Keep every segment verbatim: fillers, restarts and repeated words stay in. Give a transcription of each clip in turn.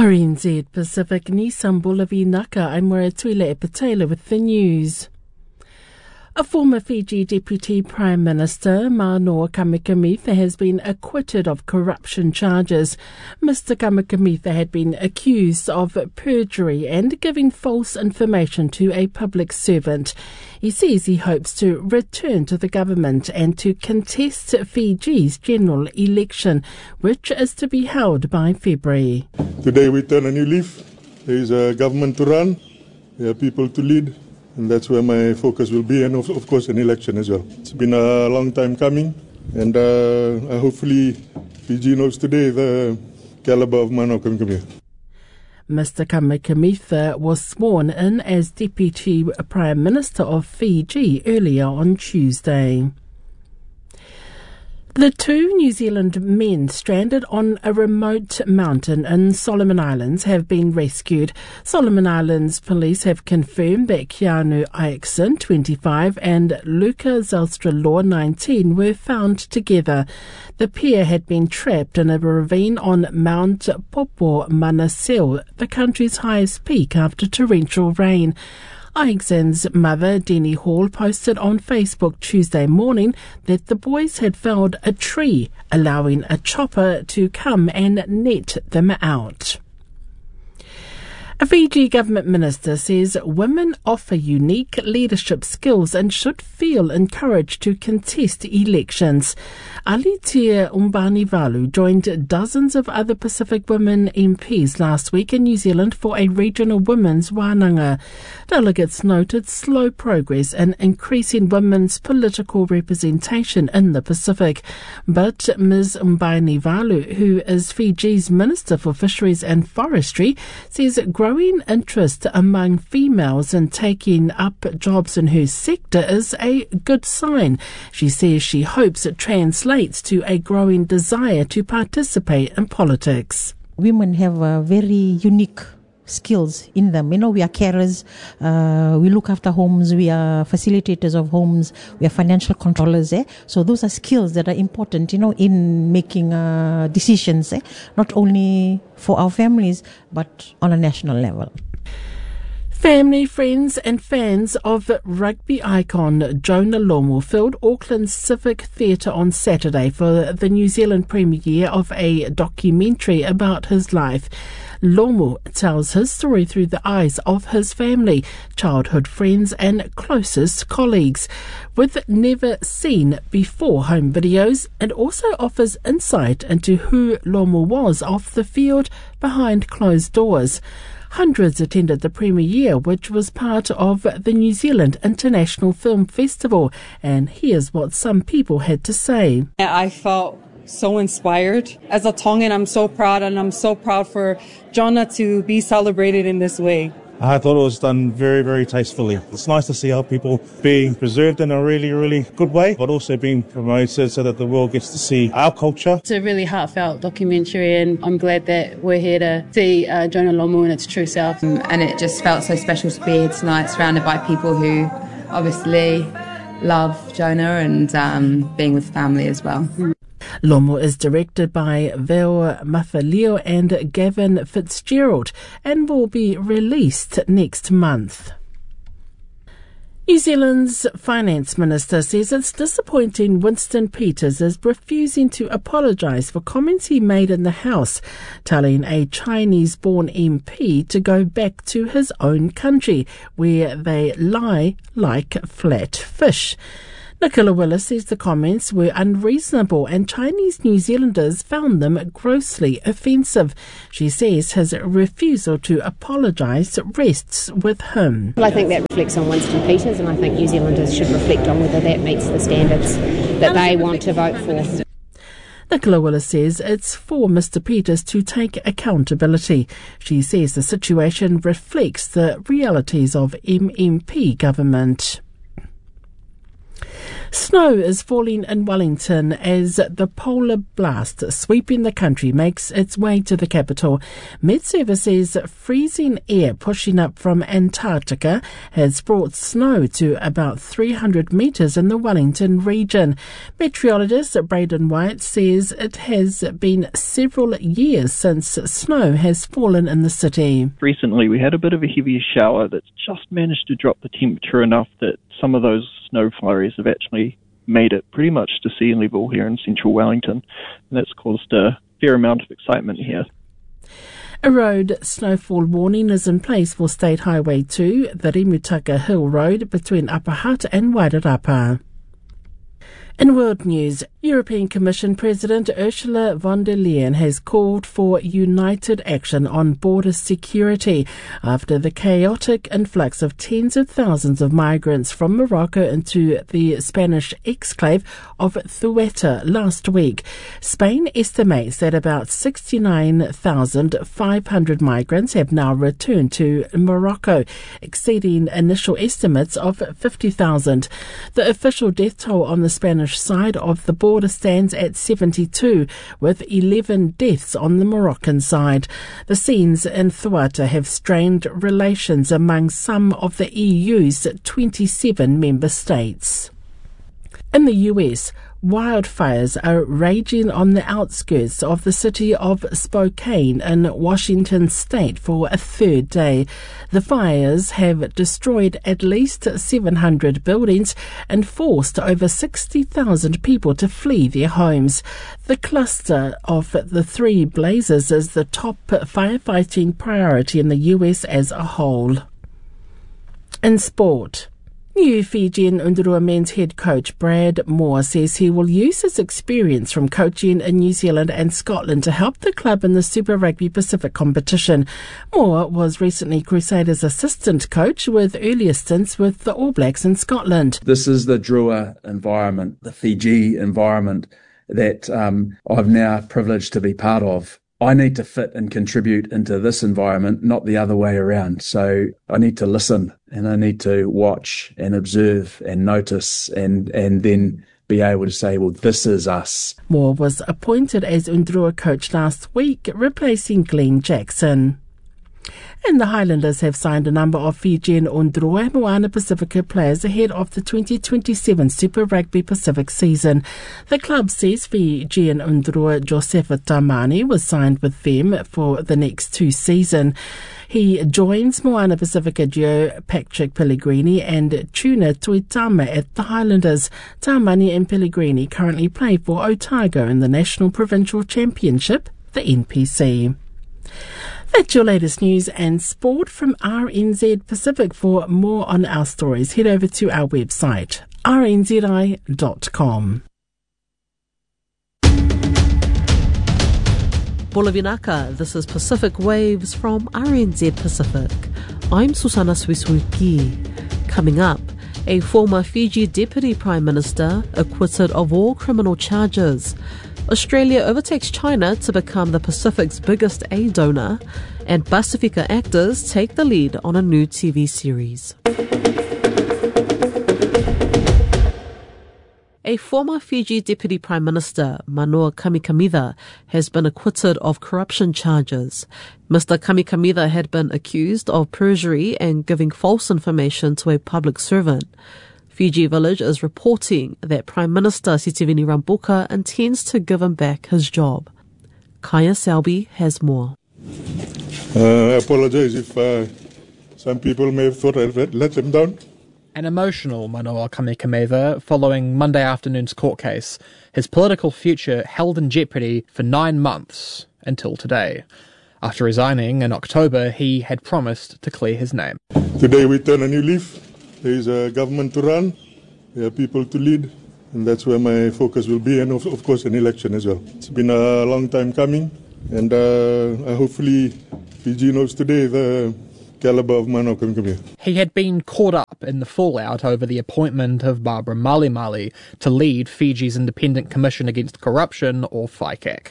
R N Z Pacific ni Sambulavi Naka, I'm Tuile Epitela with the news. A former Fiji Deputy Prime Minister, Manoa Kamikamica, has been acquitted of corruption charges. Mister Kamikamica had been accused of perjury and giving false information to a public servant. He says he hopes to return to the government and to contest Fiji's general election, which is to be held by February. Today we turn a new leaf. There is a government to run, there are people to lead. And that's where my focus will be, and of, of course an election as well. It's been a long time coming, and uh, hopefully Fiji knows today the caliber of Manoa Kamikamica. Mister Kamikamica was sworn in as Deputy Prime Minister of Fiji earlier on Tuesday. The two New Zealand men stranded on a remote mountain in Solomon Islands have been rescued. Solomon Islands police have confirmed that Keanu Aixon, twenty-five, and Luca Zelstra-Law, nineteen, were found together. The pair had been trapped in a ravine on Mount Popo Manasil, the country's highest peak, after torrential rain. Aixon's mother, Denny Hall, posted on Facebook Tuesday morning that the boys had felled a tree, allowing a chopper to come and net them out. A Fiji government minister says women offer unique leadership skills and should feel encouraged to contest elections. Alitia Umbanivalu joined dozens of other Pacific women M Ps last week in New Zealand for a regional women's wānanga. Delegates noted slow progress in increasing women's political representation in the Pacific. But Miz Umbanivalu, who is Fiji's Minister for Fisheries and Forestry, says growing interest among females in taking up jobs in her sector is a good sign. She says she hopes it translates to a growing desire to participate in politics. Women have a very unique skills in them. You know, we are carers, uh, we look after homes, we are facilitators of homes, we are financial controllers. Eh? So those are skills that are important, you know, in making uh, decisions, eh? Not only for our families, but on a national level. Family, friends and fans of rugby icon Jonah Lomu filled Auckland's Civic Theatre on Saturday for the New Zealand premiere of a documentary about his life. Lomu tells his story through the eyes of his family, childhood friends and closest colleagues. With never seen before home videos, it also offers insight into who Lomu was off the field behind closed doors. Hundreds attended the premiere, which was part of the New Zealand International Film Festival, and here's what some people had to say. I felt so inspired. As a Tongan, I'm so proud, and I'm so proud for Jonah to be celebrated in this way. I thought it was done very, very tastefully. It's nice to see how people being preserved in a really, really good way, but also being promoted so that the world gets to see our culture. It's a really heartfelt documentary, and I'm glad that we're here to see uh, Jonah Lomu in its true self. And it just felt so special to be here tonight, surrounded by people who obviously love Jonah, and um, being with family as well. Lomu is directed by Veo Mafaleo and Gavin Fitzgerald and will be released next month. New Zealand's Finance Minister says it's disappointing Winston Peters is refusing to apologise for comments he made in the House, telling a Chinese-born M P to go back to his own country, where they lie like flat fish. Nicola Willis says the comments were unreasonable and Chinese New Zealanders found them grossly offensive. She says his refusal to apologise rests with him. Well, I think that reflects on Winston Peters, and I think New Zealanders should reflect on whether that meets the standards that they want to vote for. Nicola Willis says it's for Mister Peters to take accountability. She says the situation reflects the realities of M M P government. Snow is falling in Wellington as the polar blast sweeping the country makes its way to the capital. Met Service says freezing air pushing up from Antarctica has brought snow to about three hundred metres in the Wellington region. Meteorologist Braden White says it has been several years since snow has fallen in the city. Recently we had a bit of a heavier shower that's just managed to drop the temperature enough that some of those snow flurries have actually made it pretty much to sea level here in central Wellington. And that's caused a fair amount of excitement here. A road snowfall warning is in place for State Highway two, the Rimutaka Hill Road between Upper Hutt and Wairarapa. In world news, European Commission President Ursula von der Leyen has called for united action on border security after the chaotic influx of tens of thousands of migrants from Morocco into the Spanish exclave of Ceuta last week. Spain estimates that about sixty-nine thousand five hundred migrants have now returned to Morocco, exceeding initial estimates of fifty thousand. The official death toll on the Spanish side of the border stands at seventy-two, with eleven deaths on the Moroccan side. The scenes in Ceuta have strained relations among some of the E U's twenty-seven member states. In the U S, wildfires are raging on the outskirts of the city of Spokane in Washington state for a third day. The fires have destroyed at least seven hundred buildings and forced over sixty thousand people to flee their homes. The cluster of the three blazes is the top firefighting priority in the U S as a whole. In sport, new Fijian Undurua men's head coach Brad Moore says he will use his experience from coaching in New Zealand and Scotland to help the club in the Super Rugby Pacific competition. Moore was recently Crusaders' assistant coach with earlier stints with the All Blacks in Scotland. This is the Drua environment, the Fiji environment that um, I've now privileged to be part of. I need to fit and contribute into this environment, not the other way around. So I need to listen and I need to watch and observe and notice and, and then be able to say, well, this is us. Moore was appointed as Undurua coach last week, replacing Glenn Jackson. And the Highlanders have signed a number of Fijian Undurua and Moana Pacifica players ahead of the twenty twenty-seven Super Rugby Pacific season. The club says Fijian Undurua Josefa Tamani was signed with them for the next two seasons. He joins Moana Pacifica duo Patrick Pellegrini and Tuna Tuitama at the Highlanders. Tamani and Pellegrini currently play for Otago in the National Provincial Championship, the N P C. That's your latest news and sport from R N Z Pacific. For more on our stories, head over to our website, r n z i dot com. Bolavinaka, this is Pacific Waves from R N Z Pacific. I'm Susana Swiswiki. Coming up, a former Fiji Deputy Prime Minister acquitted of all criminal charges. Australia overtakes China to become the Pacific's biggest aid donor, and Pasifika actors take the lead on a new T V series. A former Fiji Deputy Prime Minister, Manoa Kamikamica, has been acquitted of corruption charges. Mister Kamikamica had been accused of perjury and giving false information to a public servant. Fiji Village is reporting that Prime Minister Sitiveni Rabuka intends to give him back his job. Kaya Selby has more. Uh, I apologize if uh, some people may have thought I'd let them down. An emotional Manoa Kamikamica following Monday afternoon's court case, his political future held in jeopardy for nine months until today. After resigning in October, he had promised to clear his name. Today we turn a new leaf. There is a government to run, there are people to lead, and that's where my focus will be, and of, of course an election as well. It's been a long time coming, and uh, hopefully Fiji knows today the caliber of Manoa Kamikamica. He had been caught up in the fallout over the appointment of Barbara Malimali to lead Fiji's Independent Commission Against Corruption, or FICAC.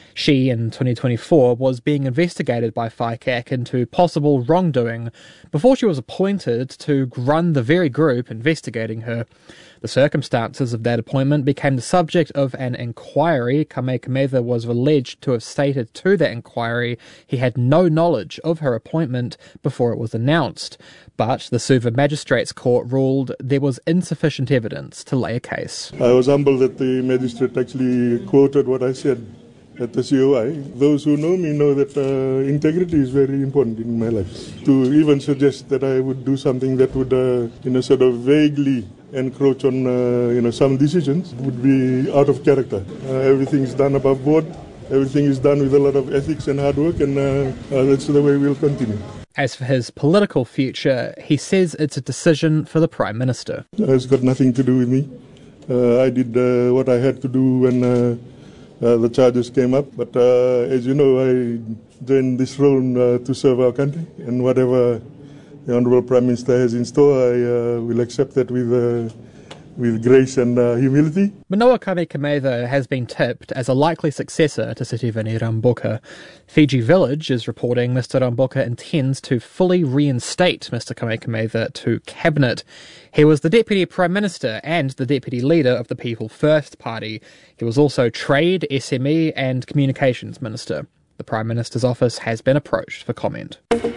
She, in twenty twenty-four, was being investigated by F I C A C into possible wrongdoing before she was appointed to run the very group investigating her. The circumstances of that appointment became the subject of an inquiry. Kamehameha was alleged to have stated to that inquiry he had no knowledge of her appointment before it was announced. But the Suva Magistrates Court ruled there was insufficient evidence to lay a case. I was humbled that the magistrate actually quoted what I said at the C O I. Those who know me know that uh, integrity is very important in my life. To even suggest that I would do something that would, uh, you know, sort of vaguely encroach on, uh, you know, some decisions would be out of character. Uh, everything is done above board. Everything is done with a lot of ethics and hard work, and uh, uh, that's the way we'll continue. As for his political future, he says it's a decision for the Prime Minister. It's got nothing to do with me. Uh, I did uh, what I had to do when uh, uh, the charges came up. But uh, as you know, I joined this role uh, to serve our country, and whatever the Honourable Prime Minister has in store, I uh, will accept that with uh, with grace and uh, humility. Manoa Kamehameha has been tipped as a likely successor to Sitiveni Rabuka. Fiji Village is reporting Mister Rabuka intends to fully reinstate Mister Kamehameha to Cabinet. He was the Deputy Prime Minister and the Deputy Leader of the People First Party. He was also Trade, S M E and Communications Minister. The Prime Minister's office has been approached for comment.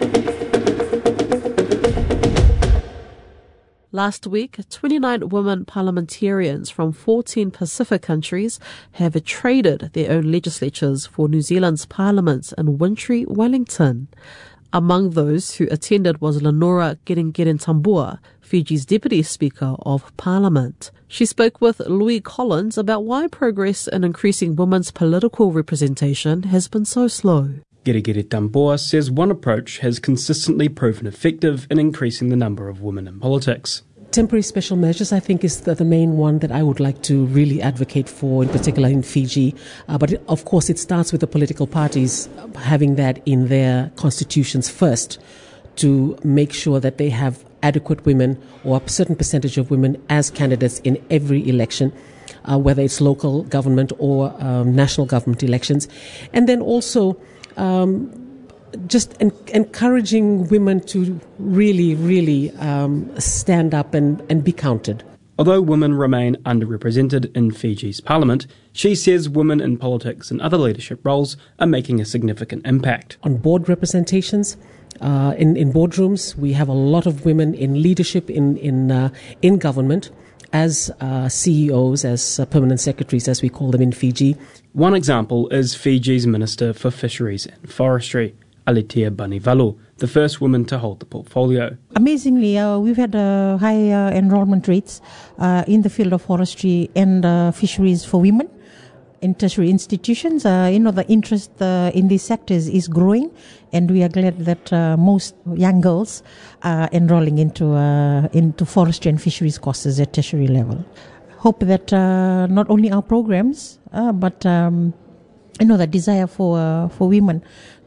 Last week, twenty-nine women parliamentarians from fourteen Pacific countries have traded their own legislatures for New Zealand's parliament in wintry Wellington. Among those who attended was Lenora Giringirintambua, Fiji's Deputy Speaker of Parliament. She spoke with Louis Collins about why progress in increasing women's political representation has been so slow. Giringirintambua says one approach has consistently proven effective in increasing the number of women in politics. Temporary special measures, I think, is the, the main one that I would like to really advocate for, in particular in Fiji. Uh, but it, of course, it starts with the political parties having that in their constitutions first to make sure that they have adequate women or a certain percentage of women as candidates in every election, uh, whether it's local government or um, national government elections. And then also Um, just en- encouraging women to really, really um, stand up and, and be counted. Although women remain underrepresented in Fiji's parliament, she says women in politics and other leadership roles are making a significant impact. On board representations, uh, in, in boardrooms, we have a lot of women in leadership in, in, uh, in government, as uh, C E Os, as uh, permanent secretaries, as we call them in Fiji. One example is Fiji's Minister for Fisheries and Forestry, Alitia Banivalu, the first woman to hold the portfolio. Amazingly, uh, we've had uh, high uh, enrollment rates uh, in the field of forestry and uh, fisheries for women in tertiary institutions. Uh, you know, the interest uh, in these sectors is growing, and we are glad that uh, most young girls are enrolling into uh, into forestry and fisheries courses at tertiary level. Hope that uh, not only our programs, uh, but um, you know, the desire for uh, for women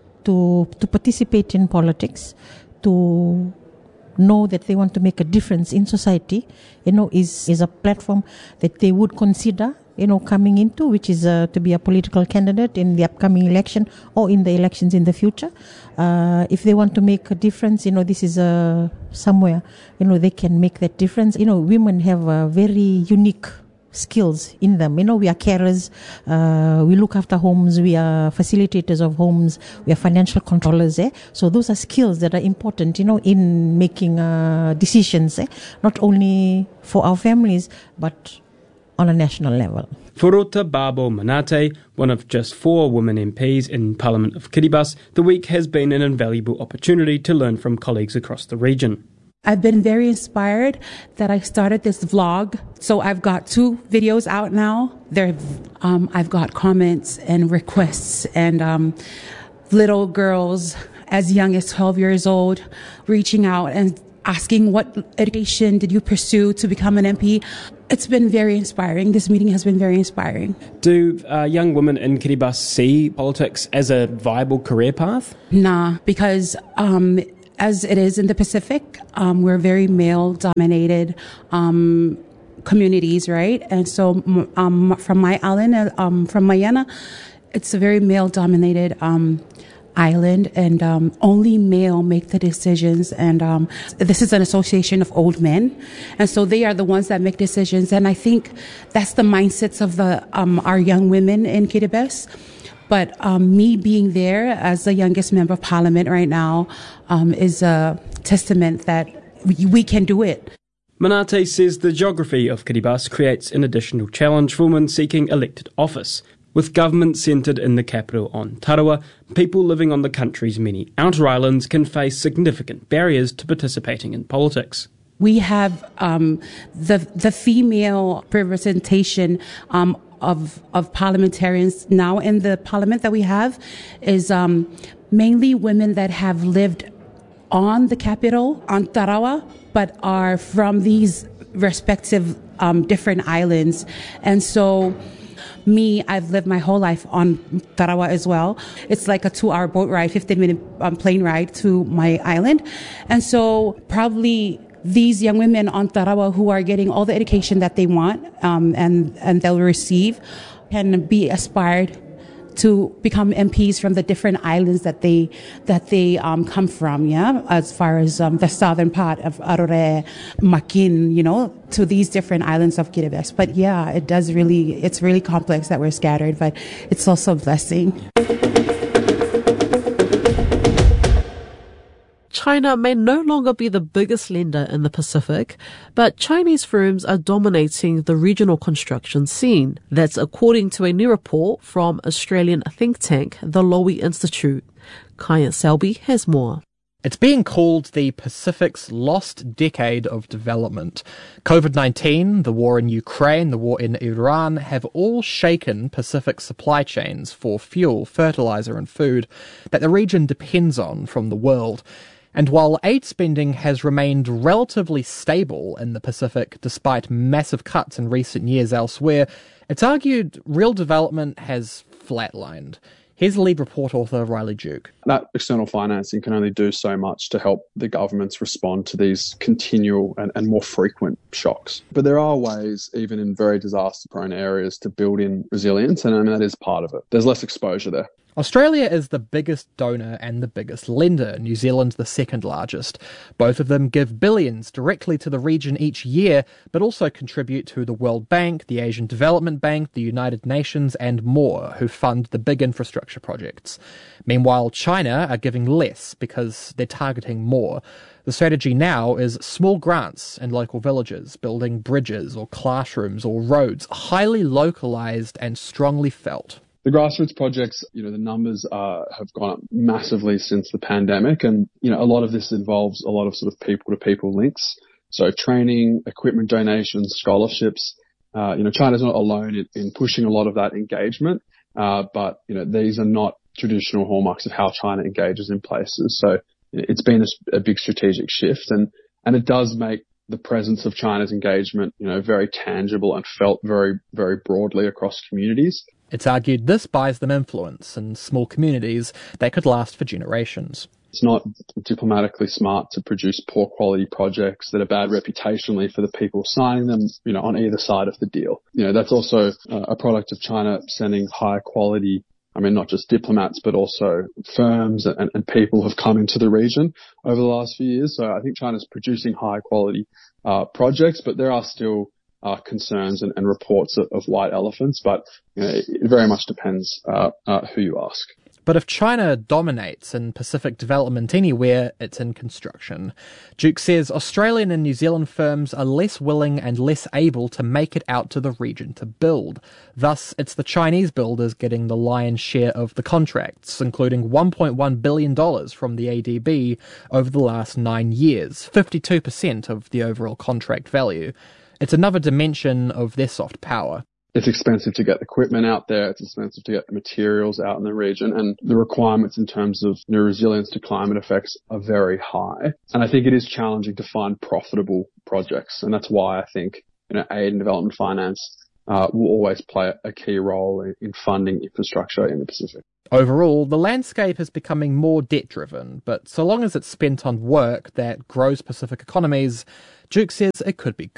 to to participate in politics, to know that they want to make a difference in society, you know, is is a platform that they would consider, you know, coming into, which is uh, to be a political candidate in the upcoming election or in the elections in the future. Uh, if they want to make a difference, you know, this is uh, somewhere, you know, they can make that difference. You know, women have a very unique skills in them. You know, we are carers, uh, we look after homes, we are facilitators of homes, we are financial controllers. Eh? So those are skills that are important, you know, in making uh, decisions, eh? Not only for our families, but on a national level. Furuta Babo Manate, one of just four women M Ps in Parliament of Kiribati, the week has been an invaluable opportunity to learn from colleagues across the region. I've been very inspired that I started this vlog. So I've got two videos out now. There, um, I've got comments and requests and um, little girls as young as twelve years old reaching out and asking what education did you pursue to become an M P. It's been very inspiring. This meeting has been very inspiring. Do uh, young women in Kiribati see politics as a viable career path? Nah, because um, as it is in the Pacific, um, we're very male-dominated um, communities, right? And so um, from my island, um, from Mayana, it's a very male-dominated um, island, and um, only male make the decisions. And um, this is an association of old men, and so they are the ones that make decisions. And I think that's the mindsets of the um, our young women in Kiribati. But um, me being there as the youngest member of parliament right now um, is a testament that we, we can do it. Manate says the geography of Kiribati creates an additional challenge for women seeking elected office. With government centred in the capital on Tarawa, people living on the country's many outer islands can face significant barriers to participating in politics. We have um, the the female representation um, of of parliamentarians now in the parliament that we have is um, mainly women that have lived on the capital, on Tarawa, but are from these respective um, different islands. And so me, I've lived my whole life on Tarawa as well. It's like a two-hour boat ride, fifteen-minute um, plane ride to my island. And so probably these young women on Tarawa who are getting all the education that they want um, and, and they'll receive can be aspired to become M Ps from the different islands that they that they um, come from, yeah, as far as um, the southern part of Arore, Makin, you know, to these different islands of Kiribati. But yeah, it does really, it's really complex that we're scattered, but it's also a blessing. China may no longer be the biggest lender in the Pacific, but Chinese firms are dominating the regional construction scene. That's according to a new report from Australian think tank, the Lowy Institute. Kyan Selby has more. It's being called the Pacific's lost decade of development. COVID nineteen, the war in Ukraine, the war in Iran have all shaken Pacific supply chains for fuel, fertilizer and food that the region depends on from the world. And while aid spending has remained relatively stable in the Pacific despite massive cuts in recent years elsewhere, it's argued real development has flatlined. Here's lead report author Riley Duke. That external financing can only do so much to help the governments respond to these continual and, and more frequent shocks. But there are ways, even in very disaster-prone areas, to build in resilience, and I mean, that is part of it. There's less exposure there. Australia is the biggest donor and the biggest lender, New Zealand the second largest. Both of them give billions directly to the region each year, but also contribute to the World Bank, the Asian Development Bank, the United Nations and more, who fund the big infrastructure projects. Meanwhile, China are giving less because they're targeting more. The strategy now is small grants in local villages, building bridges or classrooms or roads, highly localised and strongly felt. The grassroots projects, you know, the numbers uh, have gone up massively since the pandemic. And, you know, a lot of this involves a lot of sort of people-to-people links. So training, equipment donations, scholarships. Uh, you know, China's not alone in, in pushing a lot of that engagement. Uh, but, you know, these are not traditional hallmarks of how China engages in places. So you know, it's been a, a big strategic shift. And, and it does make the presence of China's engagement, you know, very tangible and felt very, very broadly across communities. It's argued this buys them influence in small communities that could last for generations. It's not diplomatically smart to produce poor quality projects that are bad reputationally for the people signing them, you know, on either side of the deal. You know, that's also uh, a product of China sending high quality, I mean, not just diplomats, but also firms and, and people have come into the region over the last few years. So I think China's producing high quality uh, projects, but there are still Uh, concerns and, and reports of, of white elephants, but you know, it very much depends uh, uh, who you ask. But if China dominates in Pacific development anywhere, it's in construction. Duke says Australian and New Zealand firms are less willing and less able to make it out to the region to build. Thus, it's the Chinese builders getting the lion's share of the contracts, including one point one billion dollars from the A D B over the last nine years, fifty-two percent of the overall contract value. It's another dimension of their soft power. It's expensive to get equipment out there. It's expensive to get the materials out in the region. And the requirements in terms of you know, resilience to climate effects are very high. And I think it is challenging to find profitable projects. And that's why I think you know, aid and development finance uh, will always play a key role in, in funding infrastructure in the Pacific. Overall, the landscape is becoming more debt-driven, but so long as it's spent on work that grows Pacific economies, Duke says it could be good.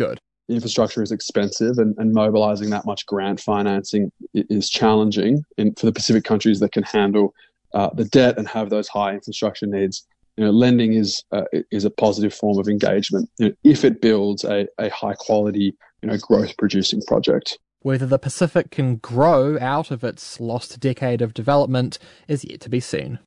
infrastructure is expensive, and, and mobilizing that much grant financing is challenging in, for the Pacific countries that can handle uh, the debt and have those high infrastructure needs. You know, lending is uh, is a positive form of engagement, you know, if it builds a, a high quality, you know, growth producing project. Whether the Pacific can grow out of its lost decade of development is yet to be seen.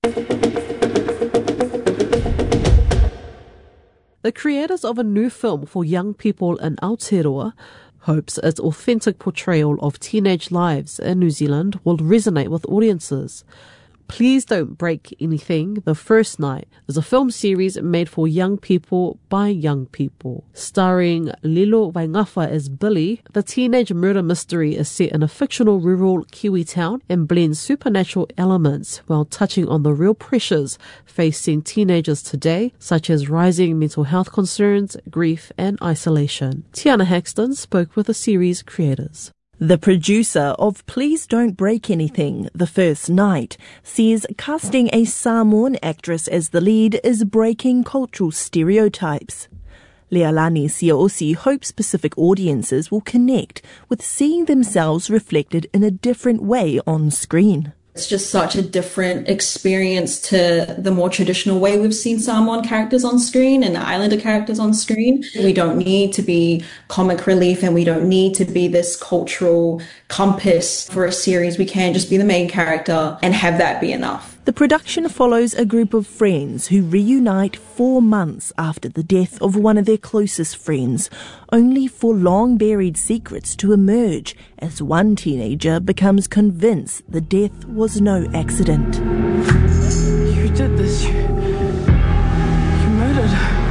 The creators of a new film for young people in Aotearoa hopes its authentic portrayal of teenage lives in New Zealand will resonate with audiences. Please Don't Break Anything, The First Night, is a film series made for young people by young people. Starring Lilo Waingafa as Billy, the teenage murder mystery is set in a fictional rural Kiwi town and blends supernatural elements while touching on the real pressures facing teenagers today, such as rising mental health concerns, grief and isolation. Tiana Haxton spoke with the series creators. The producer of Please Don't Break Anything, The First Night, says casting a Samoan actress as the lead is breaking cultural stereotypes. Leilani Siaosi hopes Pacific audiences will connect with seeing themselves reflected in a different way on screen. It's just such a different experience to the more traditional way we've seen Samoan characters on screen and Islander characters on screen. We don't need to be comic relief and we don't need to be this cultural compass for a series. We can just be the main character and have that be enough. The production follows a group of friends who reunite four months after the death of one of their closest friends, only for long-buried secrets to emerge as one teenager becomes convinced the death was no accident. You did this. You, you murdered her.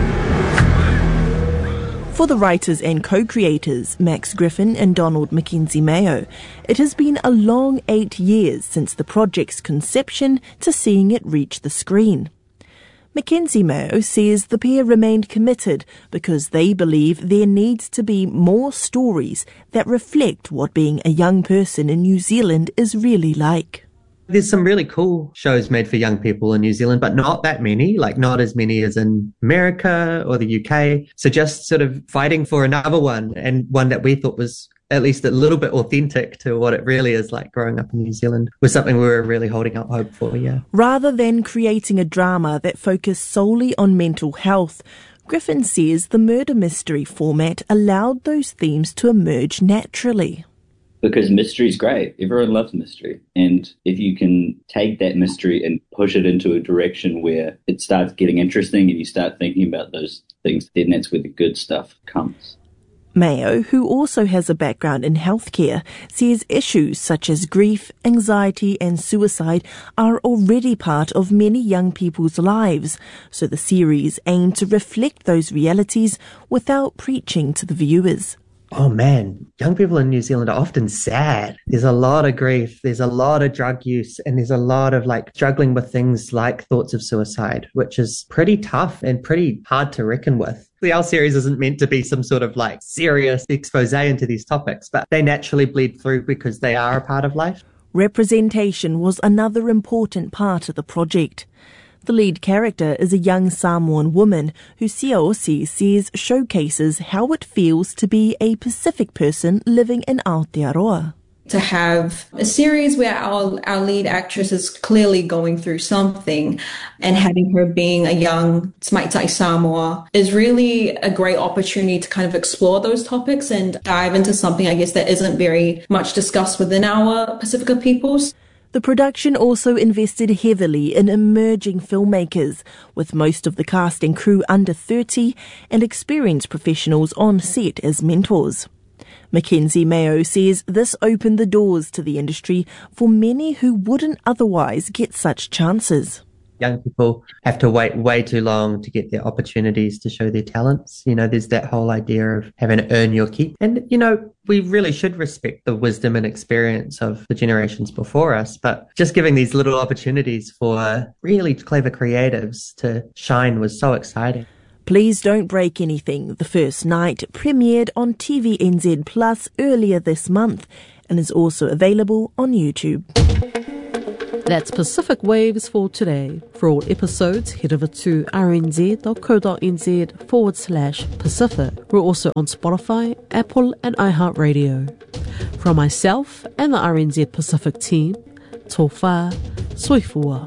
For the writers and co-creators, Max Griffin and Donald Mackenzie Mayo, it has been a long eight years since the project's conception to seeing it reach the screen. Mackenzie Mayo says the pair remained committed because they believe there needs to be more stories that reflect what being a young person in New Zealand is really like. There's some really cool shows made for young people in New Zealand, but not that many, like not as many as in America or the U K. So just sort of fighting for another one, and one that we thought was at least a little bit authentic to what it really is like growing up in New Zealand was something we were really holding out hope for, yeah. Rather than creating a drama that focused solely on mental health, Griffin says the murder mystery format allowed those themes to emerge naturally. Because mystery's great. Everyone loves mystery. And if you can take that mystery and push it into a direction where it starts getting interesting and you start thinking about those things, then that's where the good stuff comes. Mayo, who also has a background in healthcare, says issues such as grief, anxiety and suicide are already part of many young people's lives, so the series aimed to reflect those realities without preaching to the viewers. Oh man, young people in New Zealand are often sad. There's a lot of grief, there's a lot of drug use, and there's a lot of like struggling with things like thoughts of suicide, which is pretty tough and pretty hard to reckon with. The Our series isn't meant to be some sort of like serious expose into these topics, but they naturally bleed through because they are a part of life. Representation was another important part of the project. The lead character is a young Samoan woman who Siaosi says showcases how it feels to be a Pacific person living in Aotearoa. To have a series where our, our lead actress is clearly going through something and having her being a young Smaitai Samoa is really a great opportunity to kind of explore those topics and dive into something, I guess, that isn't very much discussed within our Pacifica peoples. The production also invested heavily in emerging filmmakers, with most of the cast and crew under thirty and experienced professionals on set as mentors. Mackenzie Mayo says this opened the doors to the industry for many who wouldn't otherwise get such chances. Young people have to wait way too long to get their opportunities to show their talents. You know, there's that whole idea of having to earn your keep. And, you know, we really should respect the wisdom and experience of the generations before us. But just giving these little opportunities for really clever creatives to shine was so exciting. Please Don't Break Anything, The First Night, premiered on T V N Z Plus earlier this month and is also available on YouTube. That's Pacific Waves for today. For all episodes, head over to rnz.co.nz forward slash Pacific. We're also on Spotify, Apple and iHeartRadio. From myself and the R N Z Pacific team, tō whā, soifua.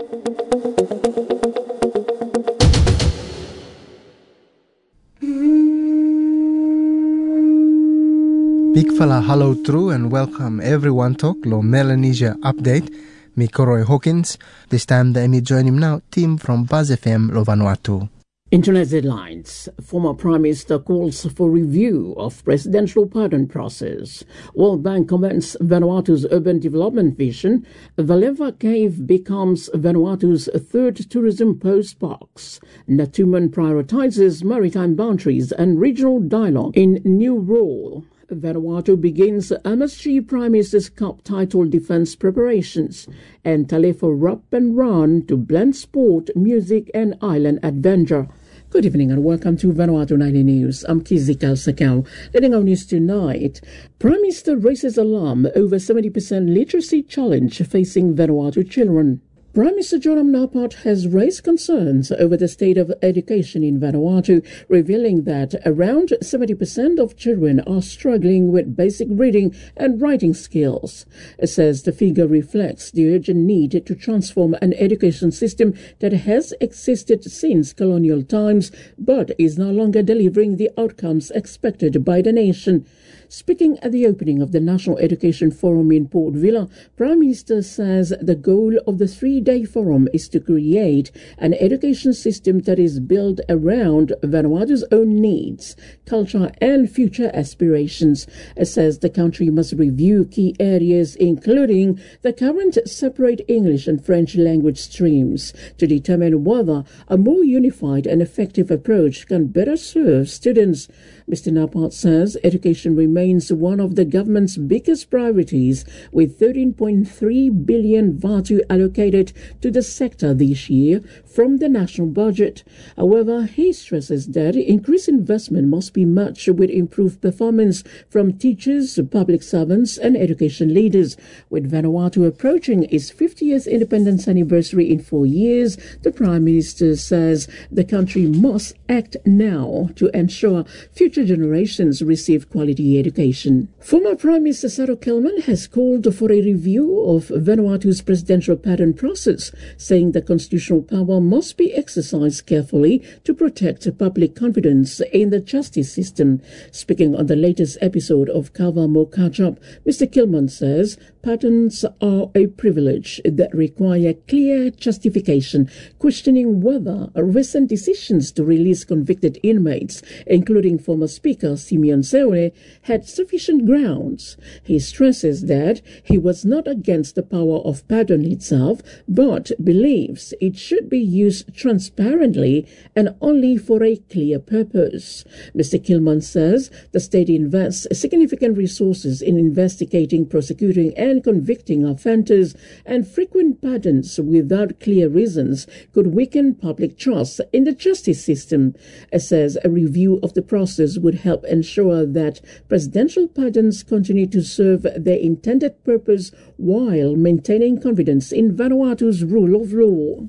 Big fella hello true and welcome everyone to Lo Melanesia Update. Me Koroi Hawkins. This time the me join him now, team from Buzz F M Lo Vanuatu. Internet headlines. Former Prime Minister calls for review of presidential pardon process. World Bank comments Vanuatu's urban development vision. Valeva Cave becomes Vanuatu's third tourism post box. Natuman prioritizes maritime boundaries and regional dialogue in new role. Vanuatu begins M S G Prime Minister's Cup title defence preparations, and Talefa Rup and Run to blend sport, music and island adventure. Good evening and welcome to Vanuatu ninety News. I'm Kizzy Kalsakau. Leading our news tonight, Prime Minister raises alarm over seventy percent literacy challenge facing Vanuatu children. Prime Minister Joram Napat has raised concerns over the state of education in Vanuatu, revealing that around seventy percent of children are struggling with basic reading and writing skills. It says the figure reflects the urgent need to transform an education system that has existed since colonial times but is no longer delivering the outcomes expected by the nation. Speaking at the opening of the National Education Forum in Port Vila, Prime Minister says the goal of the three-day forum is to create an education system that is built around Vanuatu's own needs, culture and future aspirations. It says the country must review key areas including the current separate English and French language streams to determine whether a more unified and effective approach can better serve students. Mister Napat says education remains one of the government's biggest priorities, with thirteen point three billion vatu allocated to the sector this year from the national budget. However, he stresses that increased investment must be matched with improved performance from teachers, public servants and education leaders. With Vanuatu approaching its fiftieth independence anniversary in four years, the Prime Minister says the country must act now to ensure future generations receive quality education. Former Prime Minister Saro Kelman has called for a review of Vanuatu's presidential pardon process, saying the constitutional power must be exercised carefully to protect public confidence in the justice system. Speaking on the latest episode of Kava Mo Kachap, Mister Kelman says pardons are a privilege that require clear justification, questioning whether recent decisions to release convicted inmates, including former Speaker Simeon Seone, had sufficient grounds. He stresses that he was not against the power of pardon itself, but believes it should be used transparently and only for a clear purpose. Mister Kilman says the state invests significant resources in investigating, prosecuting and convicting offenders, and frequent pardons without clear reasons could weaken public trust in the justice system. It says a review of the process would help ensure that presidential pardons continue to serve their intended purpose while maintaining confidence in Vanuatu's rule of law.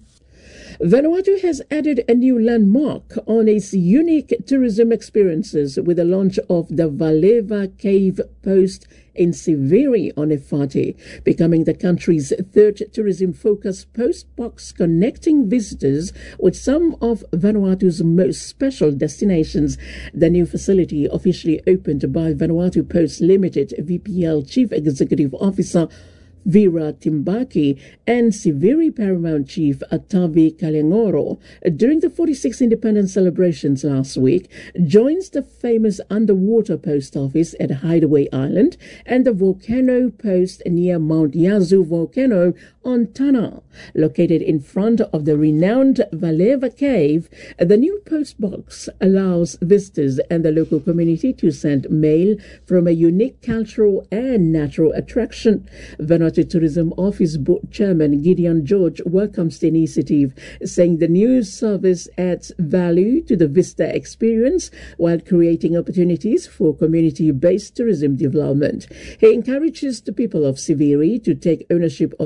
Vanuatu has added a new landmark on its unique tourism experiences with the launch of the Valeva Cave Post in Siviri on Efate, becoming the country's third tourism-focused post box connecting visitors with some of Vanuatu's most special destinations. The new facility, officially opened by Vanuatu Post Limited V P L Chief Executive Officer Vera Timbaki and Siviri Paramount Chief Atavi Kalengoro during the forty-sixth independence celebrations last week, joins the famous underwater post office at Hideaway Island and the volcano post near Mount Yazoo volcano on Tana. Located in front of the renowned Valeva Cave, the new post box allows visitors and the local community to send mail from a unique cultural and natural attraction. Vanuatu Tourism Office Board Chairman Gideon George welcomes the initiative, saying the new service adds value to the visitor experience while creating opportunities for community-based tourism development. He encourages the people of Siviri to take ownership of the facility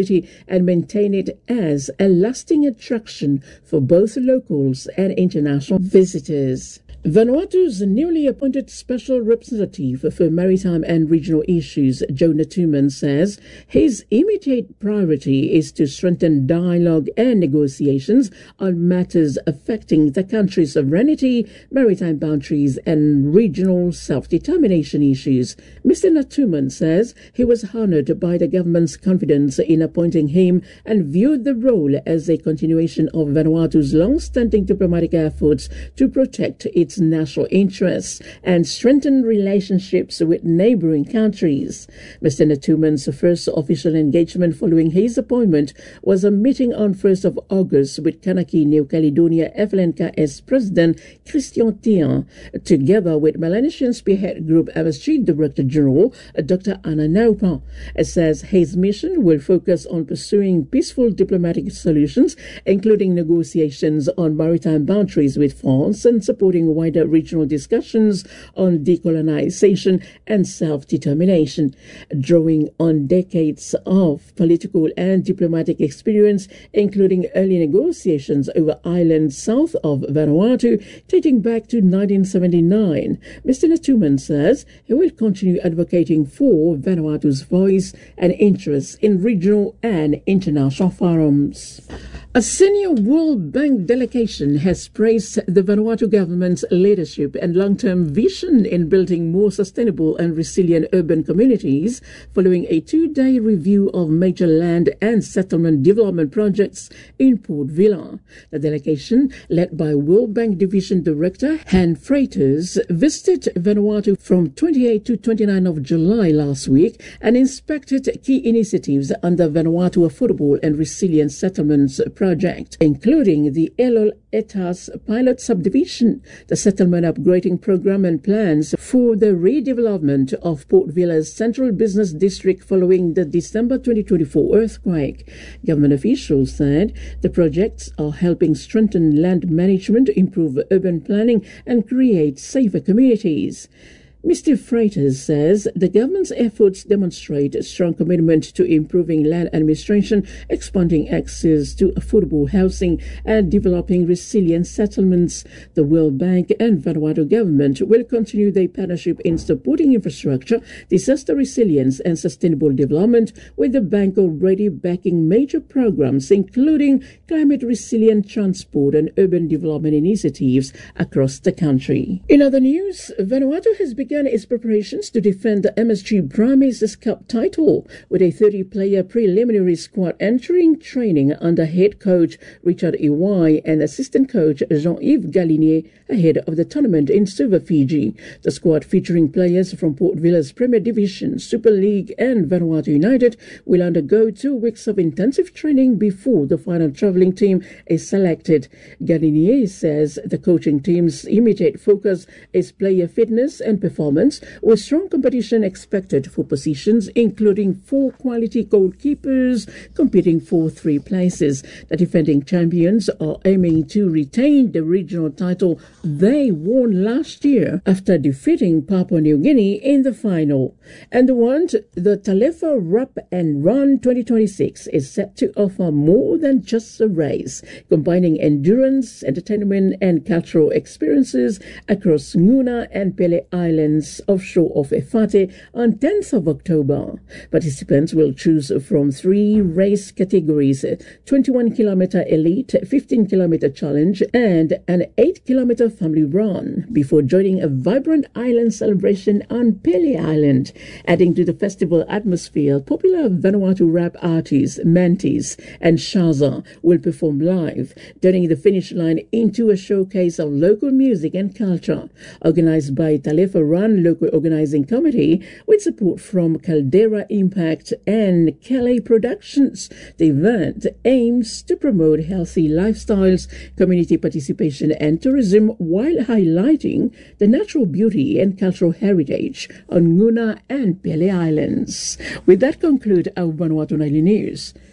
facility and maintain it as a lasting attraction for both locals and international visitors. Vanuatu's newly appointed Special Representative for Maritime and Regional Issues, Jonah Tuman, says his immediate priority is to strengthen dialogue and negotiations on matters affecting the country's sovereignty, maritime boundaries, and regional self-determination issues. Mister Natuman says he was honored by the government's confidence in appointing him and viewed the role as a continuation of Vanuatu's long-standing diplomatic efforts to protect its national interests and strengthen relationships with neighboring countries. Mister Natuman's first official engagement following his appointment was a meeting on first of August with Kanaki New Caledonia F L N K S President Christian Tian, together with Melanesian Spearhead Group M S G Director General Doctor Anna Naupa. It says his mission will focus on pursuing peaceful diplomatic solutions, including negotiations on maritime boundaries with France and supporting wider regional discussions on decolonization and self-determination. Drawing on decades of political and diplomatic experience, including early negotiations over islands south of Vanuatu dating back to nineteen seventy-nine, Mister Natuman says he will continue advocating for Vanuatu's voice and interests in regional and international forums. A senior World Bank delegation has praised the Vanuatu government's leadership and long-term vision in building more sustainable and resilient urban communities following a two-day review of major land and settlement development projects in Port Vila. The delegation, led by World Bank Division Director Han Freitas, visited Vanuatu from twenty-eighth to twenty-ninth of July last week and inspected key initiatives under Vanuatu Affordable and Resilient Settlements project, including the Elol Etas pilot subdivision, the settlement upgrading program and plans for the redevelopment of Port Vila's central business district following the December twenty twenty-four earthquake. Government officials said the projects are helping strengthen land management, improve urban planning, and create safer communities. Mister Freitas says the government's efforts demonstrate a strong commitment to improving land administration, expanding access to affordable housing, and developing resilient settlements. The World Bank and Vanuatu government will continue their partnership in supporting infrastructure, disaster resilience, and sustainable development, with the bank already backing major programs including climate resilient transport and urban development initiatives across the country. In other news, Vanuatu has begun its preparations to defend the M S G Primaries Cup title, with a thirty-player preliminary squad entering training under head coach Richard Iwai and assistant coach Jean-Yves Galinier ahead of the tournament in Suva, Fiji. The squad, featuring players from Port Vila's Premier Division, Super League and Vanuatu United, will undergo two weeks of intensive training before the final travelling team is selected. Galinier says the coaching team's immediate focus is player fitness and performance, with strong competition expected for positions including four quality goalkeepers competing for three places. The defending champions are aiming to retain the regional title they won last year after defeating Papua New Guinea in the final. And the one, the Talefa Rap and Run twenty twenty-six is set to offer more than just a race, combining endurance, entertainment and cultural experiences across Nguna and Pele Islands offshore of Efate on tenth of October. Participants will choose from three race categories: twenty-one kilometer elite, fifteen kilometer challenge, and an eight kilometer family run, before joining a vibrant island celebration on Pele Island. Adding to the festival atmosphere, popular Vanuatu rap artists Mantis and Shaza will perform live, turning the finish line into a showcase of local music and culture. Organized by Talefa Run Local Organizing Committee with support from Caldera Impact and Calais Productions, the event aims to promote healthy lifestyles, community participation and tourism while highlighting the natural beauty and cultural heritage on Nguna and Pele Islands. With that conclude our Vanuatu Nightly News.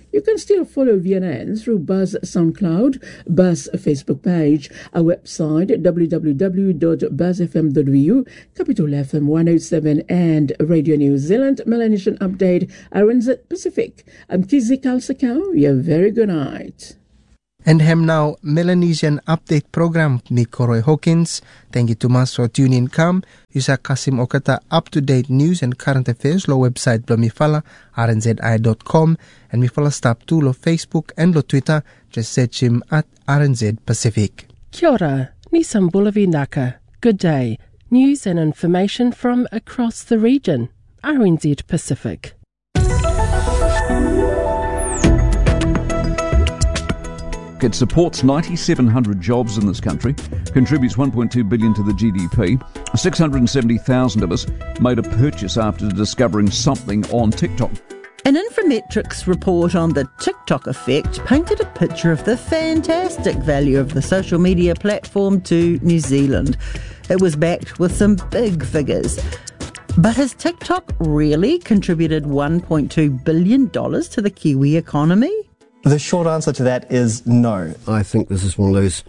You can still follow V N N through Buzz SoundCloud, Buzz Facebook page, our website w w w dot buzz f m dot v u, Capital F M one oh seven and Radio New Zealand Melanesian Update, R N Z Pacific. I'm Kizzy Kalsakau. You have a very good night. And hem now Melanesian Update program me Koroi Hawkins. Thank you to mas for tuning in kam. Yusa Kasim Okata up-to-date news and current affairs lo website blo mi fala r n z i dot com and mi fala stop to lo Facebook and lo Twitter. Just search him at R N Z Pacific. Kia ora, Nisam Bulavi Naka. Good day. News and information from across the region. R N Z Pacific. It supports nine thousand seven hundred jobs in this country, contributes one point two billion dollars to the G D P. six hundred seventy thousand of us made a purchase after discovering something on TikTok. An Infometrics report on the TikTok effect painted a picture of the fantastic value of the social media platform to New Zealand. It was backed with some big figures. But has TikTok really contributed one point two billion dollars to the Kiwi economy? The short answer to that is no. I think this is one of those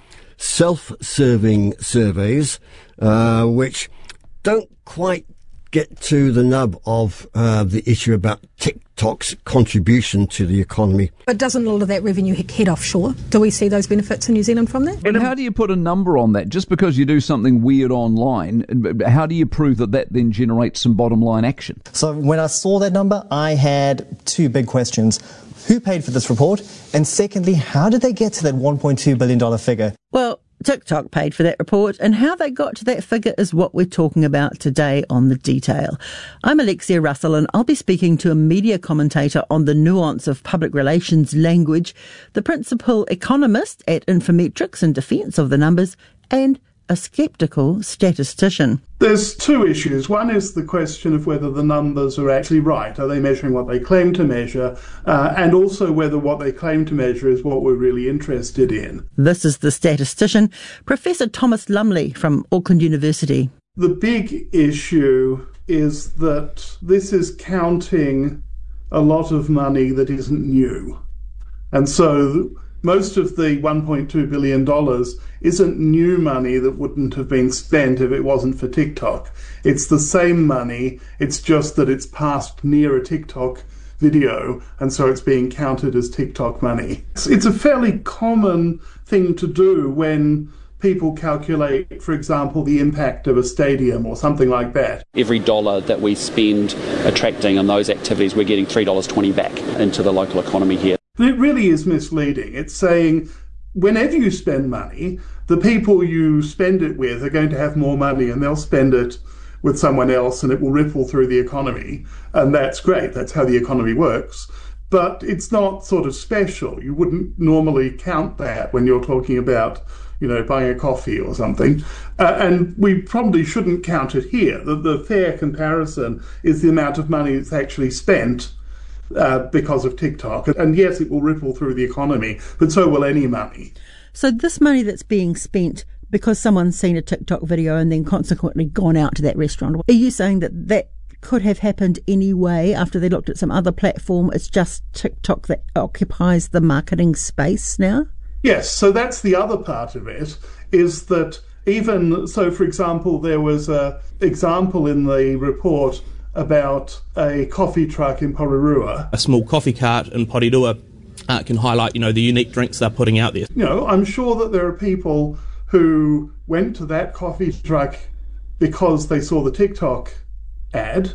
self-serving surveys uh, which don't quite get to the nub of uh, the issue about TikTok's contribution to the economy. But doesn't all of that revenue head offshore? Do we see those benefits in New Zealand from that? And how do you put a number on that? Just because you do something weird online, how do you prove that that then generates some bottom line action? So when I saw that number, I had two big questions. Who paid for this report? And secondly, how did they get to that one point two billion dollars figure? Well, TikTok paid for that report, and how they got to that figure is what we're talking about today on The Detail. I'm Alexia Russell, and I'll be speaking to a media commentator on the nuance of public relations language, the principal economist at Infometrics in defence of the numbers, and a sceptical statistician. There's two issues. One is the question of whether the numbers are actually right. Are they measuring what they claim to measure? Uh, and also whether what they claim to measure is what we're really interested in. This is the statistician, Professor Thomas Lumley from Auckland University. The big issue is that this is counting a lot of money that isn't new. And so most of the one point two billion dollars isn't new money that wouldn't have been spent if it wasn't for TikTok. It's the same money, it's just that it's passed near a TikTok video, and so it's being counted as TikTok money. It's, it's a fairly common thing to do when people calculate, for example, the impact of a stadium or something like that. Every dollar that we spend attracting on those activities, we're getting three dollars twenty back into the local economy here. It really is misleading. It's saying whenever you spend money, the people you spend it with are going to have more money and they'll spend it with someone else and it will ripple through the economy. And that's great. That's how the economy works. But it's not sort of special. You wouldn't normally count that when you're talking about, you know, buying a coffee or something. Uh, and we probably shouldn't count it here. The, the fair comparison is the amount of money that's actually spent Uh, because of TikTok. And yes, it will ripple through the economy, but so will any money. So this money that's being spent because someone's seen a TikTok video and then consequently gone out to that restaurant, are you saying that that could have happened anyway after they looked at some other platform? It's just TikTok that occupies the marketing space now? Yes, so that's the other part of it, is that even, so for example, there was an example in the report about a coffee truck in Porirua. A small coffee cart in Porirua uh, can highlight, you know, the unique drinks they're putting out there. You know, I'm sure that there are people who went to that coffee truck because they saw the TikTok ad,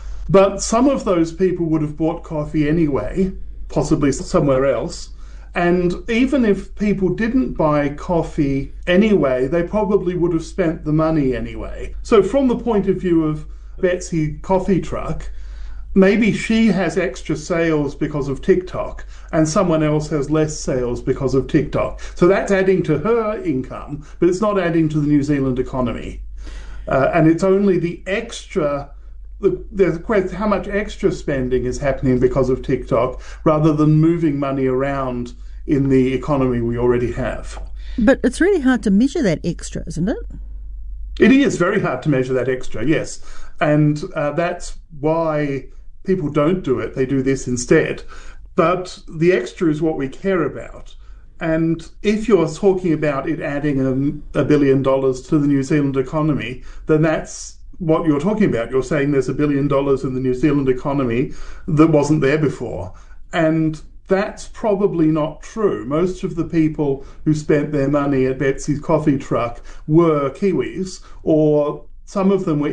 but some of those people would have bought coffee anyway, possibly somewhere else. And even if people didn't buy coffee anyway, they probably would have spent the money anyway. So from the point of view of Betsy Coffee Truck, maybe she has extra sales because of TikTok and someone else has less sales because of TikTok. So that's adding to her income, but it's not adding to the New Zealand economy. Uh, and it's only the extra, the, there's a question how much extra spending is happening because of TikTok rather than moving money around in the economy we already have. But it's really hard to measure that extra, isn't it? It is very hard to measure that extra, yes. And uh, that's why people don't do it. They do this instead. but the extra is what we care about. And if you're talking about it adding a, a billion dollars to the New Zealand economy, then that's what you're talking about. You're saying there's a billion dollars in the New Zealand economy that wasn't there before. And that's probably not true. Most of the people who spent their money at Betsy's coffee truck were Kiwis, or some of them were